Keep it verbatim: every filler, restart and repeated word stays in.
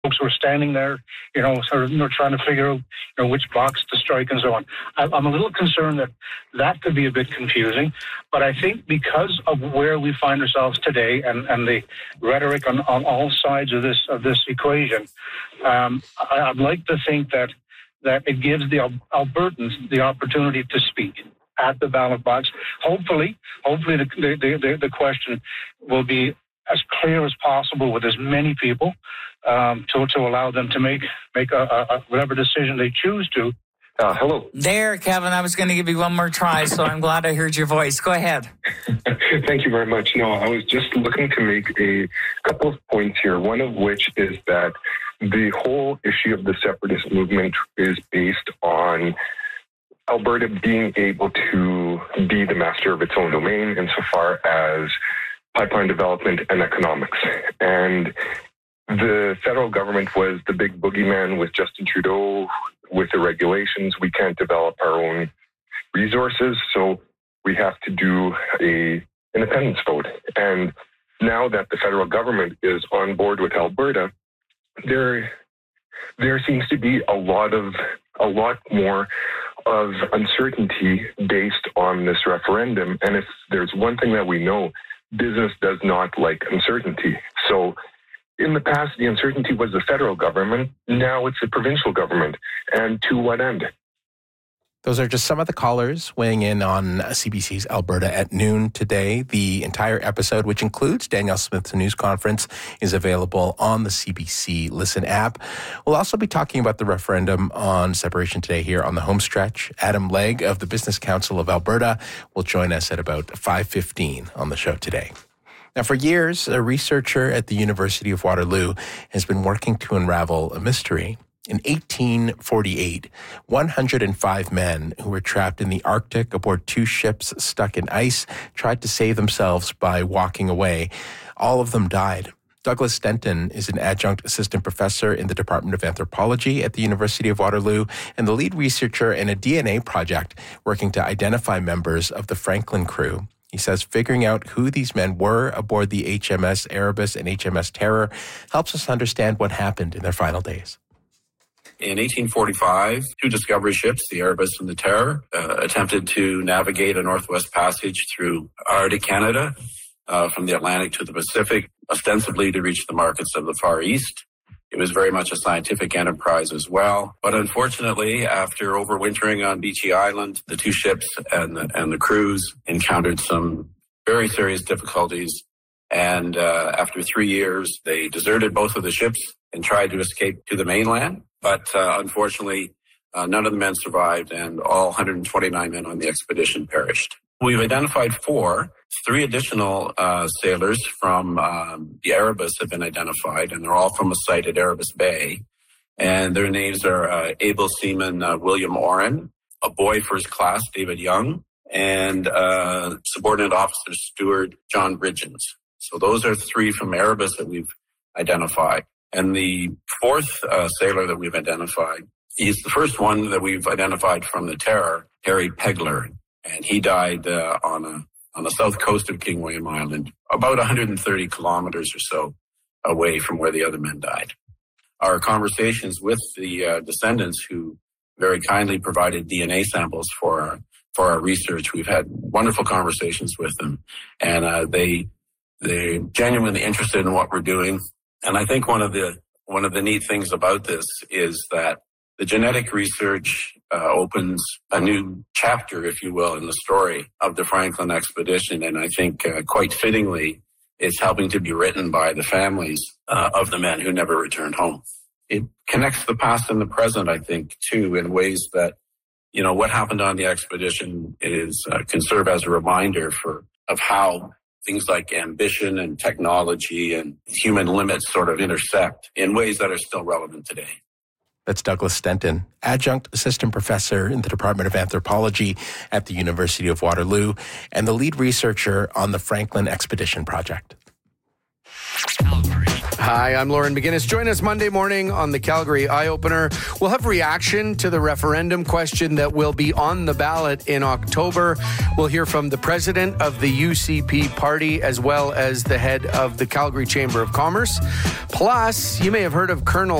folks were standing there, you know, sort of, you know, trying to figure out, you know, which box to strike and so on. I'm a little concerned that that could be a bit confusing, but I think because of where we find ourselves today and, and the rhetoric on, on all sides of this of this equation, um, I, I'd like to think that that it gives the Albertans the opportunity to speak at the ballot box. Hopefully, hopefully the the, the, the question will be as clear as possible with as many people um, to to allow them to make make a, a, whatever decision they choose to. Uh, hello. There, Kevin. I was going to give you one more try, so I'm glad I heard your voice. Go ahead. Thank you very much. No, I was just looking to make a couple of points here, one of which is that the whole issue of the separatist movement is based on Alberta being able to be the master of its own domain insofar as pipeline development and economics. And the federal government was the big boogeyman with Justin Trudeau, with the regulations. We can't develop our own resources, so we have to do a independence vote. And now that the federal government is on board with Alberta, there there seems to be a lot of a lot more of uncertainty based on this referendum. And if there's one thing that we know, business does not like uncertainty. So in the past, the uncertainty was the federal government. Now it's the provincial government. And to what end? Those are just some of the callers weighing in on C B C's Alberta at Noon today. The entire episode, which includes Danielle Smith's news conference, is available on the C B C Listen app. We'll also be talking about the referendum on separation today here on the home stretch. Adam Legg of the Business Council of Alberta will join us at about five fifteen on the show today. Now, for years, a researcher at the University of Waterloo has been working to unravel a mystery. In eighteen forty-eight, one hundred five men who were trapped in the Arctic aboard two ships stuck in ice tried to save themselves by walking away. All of them died. Douglas Stenton is an adjunct assistant professor in the Department of Anthropology at the University of Waterloo and the lead researcher in a D N A project working to identify members of the Franklin crew. He says figuring out who these men were aboard the H M S Erebus and H M S Terror helps us understand what happened in their final days. In eighteen forty-five, two discovery ships, the Erebus and the Terror, uh, attempted to navigate a northwest passage through Arctic Canada uh, from the Atlantic to the Pacific, ostensibly to reach the markets of the Far East. It was very much a scientific enterprise as well. But unfortunately, after overwintering on Beechey Island, the two ships and the, and the crews encountered some very serious difficulties. And uh, after three years, they deserted both of the ships and tried to escape to the mainland. But uh, unfortunately, uh, none of the men survived, and all one hundred twenty-nine men on the expedition perished. We've identified four. Three additional uh, sailors from um, the Erebus have been identified, and they're all from a site at Erebus Bay. And their names are uh, able seaman uh, William Oren, a boy first class, David Young, and uh, subordinate officer steward John Bridgens. So those are three from Erebus that we've identified. And the fourth uh, sailor that we've identified, he's the first one that we've identified from the Terror, Harry Pegler. And he died uh, on a on the south coast of King William Island, about one hundred thirty kilometers or so away from where the other men died. Our conversations with the uh, descendants, who very kindly provided D N A samples for our, for our research, we've had wonderful conversations with them, and uh, they they're genuinely interested in what we're doing. And I think one of the one of the neat things about this is that the genetic research uh, opens a new chapter, if you will, in the story of the Franklin expedition. And I think uh, quite fittingly, it's helping to be written by the families uh, of the men who never returned home. It connects the past and the present, I think, too, in ways that, you know, what happened on the expedition is uh, can serve as a reminder for of how things like ambition and technology and human limits sort of intersect in ways that are still relevant today. That's Douglas Stenton, adjunct assistant professor in the Department of Anthropology at the University of Waterloo and the lead researcher on the Franklin Expedition Project. Calgary. Hi, I'm Lauren McGinnis. Join us Monday morning on the Calgary Eye Opener. We'll have reaction to the referendum question that will be on the ballot in October. We'll hear from the president of the U C P party as well as the head of the Calgary Chamber of Commerce. Plus, you may have heard of Colonel